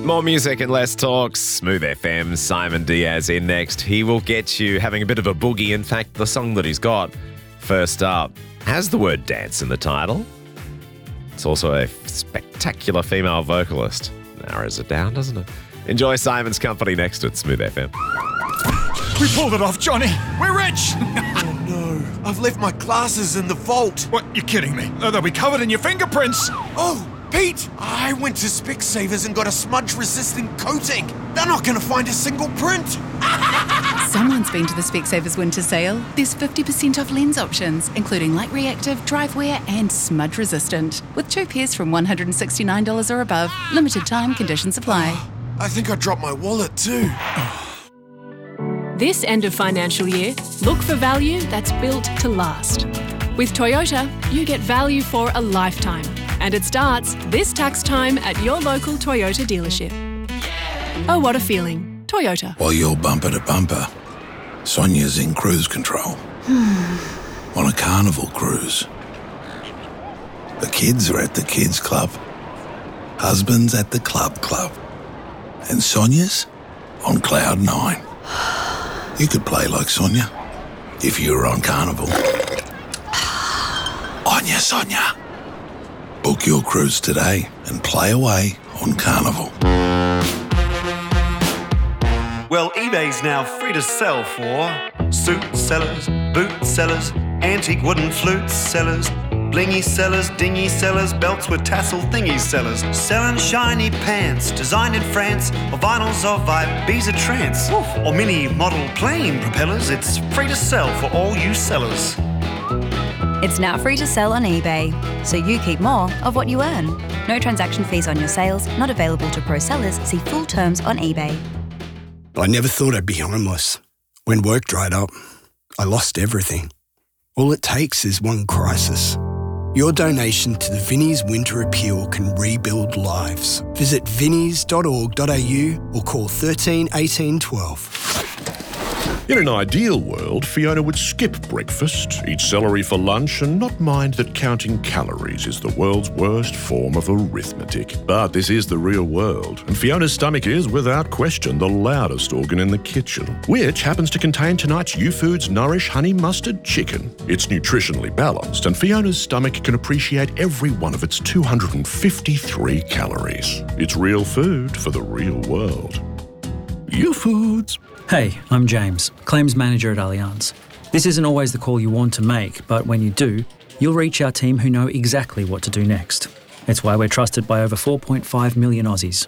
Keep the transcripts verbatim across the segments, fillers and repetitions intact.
More music and less talk. Smooth F M, Simon Diaz in next. He will get you having a bit of a boogie. In fact, the song that he's got first up has the word dance in the title. It's also a spectacular female vocalist. Narrows it down, doesn't it? Enjoy Simon's company next at Smooth F M. We pulled it off, Johnny. We're rich. Oh no, I've left my glasses in the vault. What, you're kidding me? Oh, they'll be covered in your fingerprints. Oh, Pete, I went to Specsavers and got a smudge-resistant coating. They're not going to find a single print. Someone's been to the Specsavers winter sale. There's fifty percent off lens options, including light reactive, drive wear and smudge resistant. With two pairs from one hundred sixty-nine dollars or above. Limited time, conditions apply. I think I dropped my wallet too. This end of financial year, look for value that's built to last. With Toyota, you get value for a lifetime. And it starts this tax time at your local Toyota dealership. Oh, what a feeling. Toyota. While you're bumper to bumper, Sonia's in cruise control. On a carnival cruise. The kids are at the kids club. Husband's at the club club. And Sonia's on cloud nine. You could play like Sonia if you were on carnival. On ya, Sonia. Book your cruise today and play away on Carnival. Well, eBay's now free to sell for suit sellers, boot sellers, antique wooden flute sellers, blingy sellers, dingy sellers, belts with tassel thingy sellers, selling shiny pants, designed in France, or vinyls of Ibiza trance, or mini model plane propellers. It's free to sell for all you sellers. It's now free to sell on eBay, so you keep more of what you earn. No transaction fees on your sales, not available to pro sellers. See full terms on eBay. I never thought I'd be homeless. When work dried up, I lost everything. All it takes is one crisis. Your donation to the Vinnie's Winter Appeal can rebuild lives. Visit vinnies dot org dot a u or call thirteen eighteen twelve. In an ideal world, Fiona would skip breakfast, eat celery for lunch, and not mind that counting calories is the world's worst form of arithmetic. But this is the real world, and Fiona's stomach is, without question, the loudest organ in the kitchen, which happens to contain tonight's YouFoods Nourish Honey Mustard Chicken. It's nutritionally balanced, and Fiona's stomach can appreciate every one of its two hundred fifty-three calories. It's real food for the real world. YouFoods. Hey, I'm James, Claims Manager at Allianz. This isn't always the call you want to make, but when you do, you'll reach our team who know exactly what to do next. It's why we're trusted by over four point five million Aussies.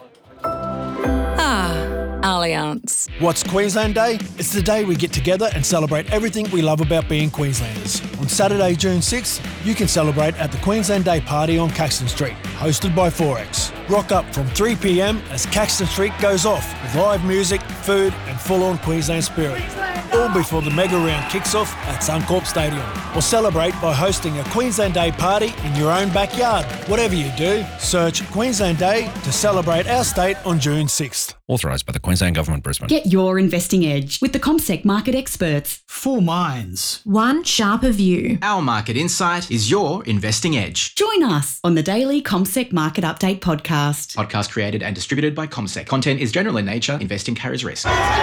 Ah, Allianz. What's Queensland Day? It's the day we get together and celebrate everything we love about being Queenslanders. On Saturday, June sixth, you can celebrate at the Queensland Day Party on Caxton Street, hosted by Forex. Rock up from three p m as Caxton Street goes off with live music, food and full-on Queensland spirit. All before the mega round kicks off at Suncorp Stadium. Or celebrate by hosting a Queensland Day party in your own backyard. Whatever you do, search Queensland Day to celebrate our state on June sixth. Authorised by the Queensland Government, Brisbane. Get your investing edge with the CommSec market experts. Four minds. One sharper view. Our market insight is your investing edge. Join us on the daily CommSec Market Update podcast. Podcast created and distributed by CommSec. Content is general in nature. Investing carries risk.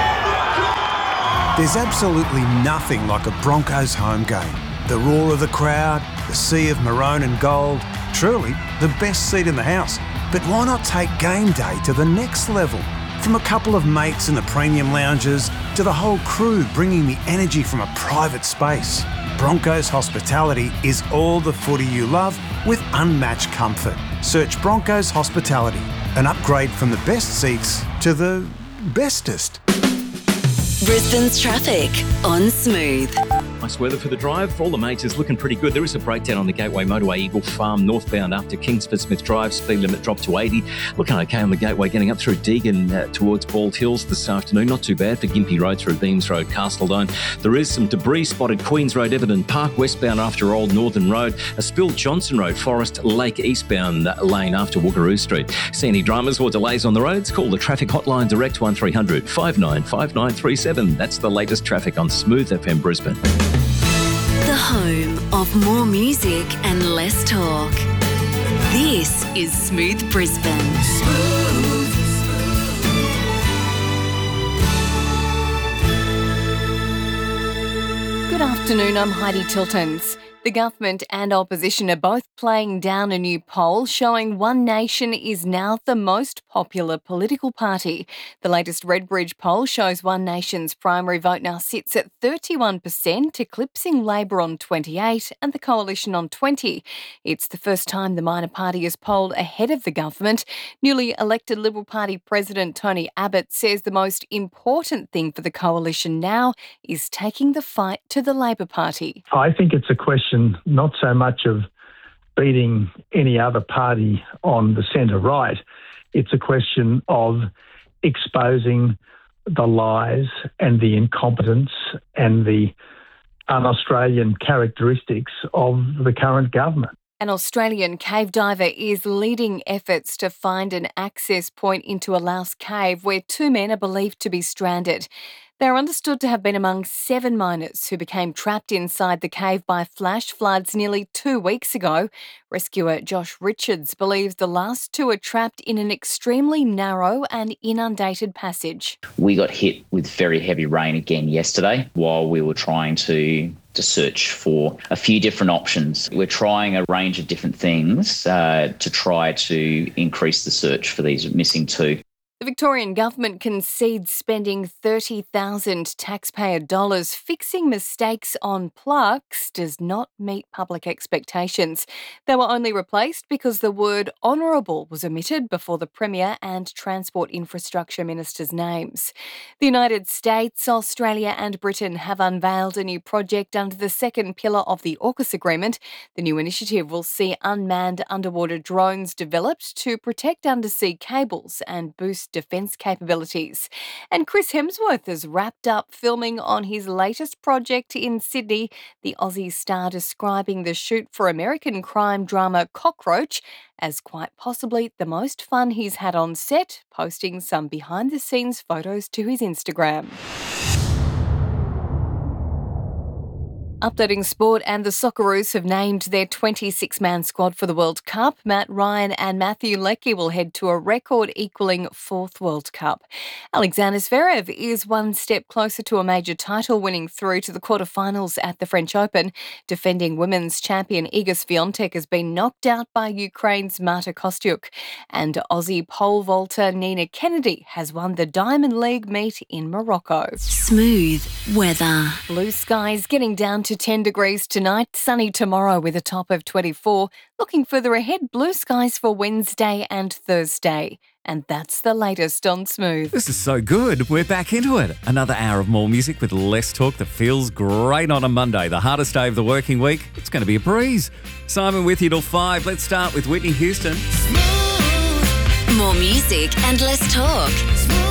There's absolutely nothing like a Broncos home game. The roar of the crowd, the sea of maroon and gold. Truly, the best seat in the house. But why not take game day to the next level? From a couple of mates in the premium lounges to the whole crew bringing the energy from a private space. Broncos Hospitality is all the footy you love with unmatched comfort. Search Broncos Hospitality, an upgrade from the best seats to the bestest. Brisbane's traffic on Smooth. Nice weather for the drive. For all the mates, it's looking pretty good. There is a breakdown on the Gateway Motorway Eagle Farm northbound up to Kingsford Smith Drive. Speed limit dropped to eighty. Looking okay on the Gateway getting up through Deagon uh, towards Bald Hills this afternoon. Not too bad for Gympie Road through Beams Road, Castledine. There is some debris spotted Queens Road, Everton Park westbound after Old Northern Road. A spilled Johnson Road, Forest Lake eastbound lane after Woogaroo Street. See any dramas or delays on the roads? Call the traffic hotline direct one three hundred five nine five nine three seven. That's the latest traffic on Smooth F M Brisbane. The home of more music and less talk. This is Smooth Brisbane. Smooth. afternoon, I'm Heidi Tiltons. The government and opposition are both playing down a new poll showing One Nation is now the most popular political party. The latest Redbridge poll shows One Nation's primary vote now sits at thirty-one percent, eclipsing Labor on twenty-eight and the Coalition on twenty. It's the first time the minor party is polled ahead of the government. Newly elected Liberal Party President Tony Abbott says the most important thing for the Coalition now is taking the fight to the Labor Party. I think it's a question not so much of beating any other party on the centre-right. It's a question of exposing the lies and the incompetence and the un-Australian characteristics of the current government. An Australian cave diver is leading efforts to find an access point into a Laos cave where two men are believed to be stranded. They are understood to have been among seven miners who became trapped inside the cave by flash floods nearly two weeks ago. Rescuer Josh Richards believes the last two are trapped in an extremely narrow and inundated passage. We got hit with very heavy rain again yesterday while we were trying to to search for a few different options. We're trying a range of different things uh, to try to increase the search for these missing two. The Victorian government concedes spending thirty thousand taxpayer dollars fixing mistakes on plaques does not meet public expectations. They were only replaced because the word honourable was omitted before the Premier and Transport Infrastructure Minister's names. The United States, Australia and Britain have unveiled a new project under the second pillar of the AUKUS agreement. The new initiative will see unmanned underwater drones developed to protect undersea cables and boost defence capabilities. And Chris Hemsworth has wrapped up filming on his latest project in Sydney, the Aussie star describing the shoot for American crime drama Cockroach as quite possibly the most fun he's had on set, posting some behind-the-scenes photos to his Instagram. Updating sport, and the Socceroos have named their twenty-six man squad for the World Cup. Matt Ryan and Matthew Leckie will head to a record-equalling fourth World Cup. Alexander Zverev is one step closer to a major title, winning through to the quarterfinals at the French Open. Defending women's champion Iga Swiatek has been knocked out by Ukraine's Marta Kostyuk. And Aussie pole vaulter Nina Kennedy has won the Diamond League meet in Morocco. Smooth weather. Blue skies getting down to ten degrees tonight, sunny tomorrow with a top of twenty-four. Looking further ahead, blue skies for Wednesday and Thursday. And that's the latest on Smooth. This is so good. We're back into it. Another hour of more music with less talk that feels great on a Monday. The hardest day of the working week. It's going to be a breeze. Simon with you till five. Let's start with Whitney Houston. More music and less talk.